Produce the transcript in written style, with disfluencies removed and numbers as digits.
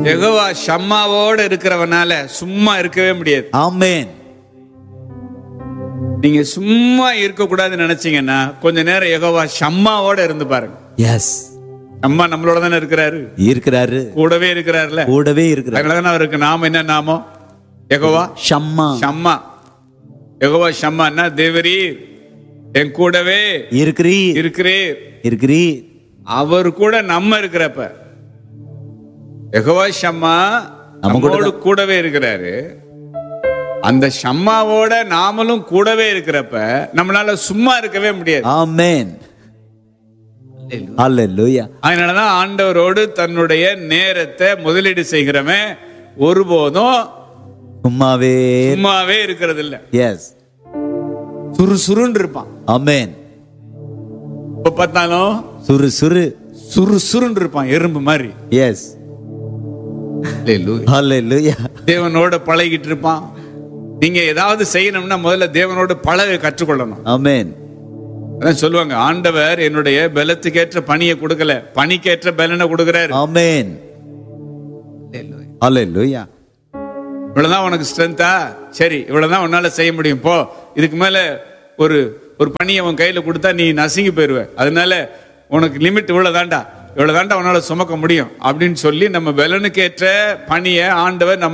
யெகோவா ஷம்மாவோட இருக்கிறவனால சும்மா இருக்கவே முடியாது. ஆமென். நீங்க சும்மா இருக்க கூடாதுன்னு நினைச்சீங்கன்னா கொஞ்ச நேரம் யெகோவா ஷம்மாவோட இருந்து பாருங்க. எஸ், அம்மா நம்மளோட தானே இருக்கிறாரு, இருக்கிறாரு, கூடவே இருக்கிறாருல, கூடவே இருக்கிறாரு. அதனாலதான் அவருக்கு நாம என்ன நாமம்? யெகோவா ஷம்மா. ஷம்மா. யெகோவா ஷம்மான்னா தேவரீர் என் கூடவே இருக்கிறீர். அவர் கூட நம்ம இருக்கிறப்ப யெகோவா ஷம்மா நம்மோடு கூடவே இருக்கிறாரு. அந்த ஷம்மாவோட நாமளும் கூடவே இருக்கிறப்ப நம்மளால சும்மா இருக்கவே முடியாது. ஆமென். ஹல்லேலூயா. அதனாலதான் ஆண்டவரோடு தன்னுடைய நேரத்தை முதலீடு செய்கிறவன் ஒருபோதும் சும்மாவே இருக்கிறது இல்ல. எஸ், சுறுசுறுன்னு இருப்பான். ஆமென். இப்ப பார்த்தாலும் சுறுசுறுன்னு இருப்பான், எறும்பு மாதிரி. எஸ், ஹல்லேலூயா. தேவனோட பழகிட்டு இருப்பான். நீங்க ஏதாவது செய்யணும்னா முதல்ல தேவனோட பழக கற்றுக்கொள்ளணும். ஆமென். அதான் சொல்லுவாங்க, ஆண்டவர் என்னுடைய பலத்துக்கேற்ற பணியை கொடுக்கல, பணிக்கேற்ற பலனை கொடுக்கிறாரு. ஆமென். ஹல்லேலூயா. இவ்வளவுதான் உனக்கு ஸ்ட்ரென்த்தா? சரி, இவ்வளவுதான் உன்னால செய்ய முடியும், போ. இதுக்கு மேல ஒரு பணியை உன் கையில கொடுத்தா நீ நசுங்கி போயிருவ. அதனால உனக்கு லிமிட் இவ்வளவுதான்டா உன்னால சுமக்க முடியும் அப்படின்னு சொல்லி நம்ம பலனுக்கு ஏற்ற பணியை ஆண்டவர் நம்ம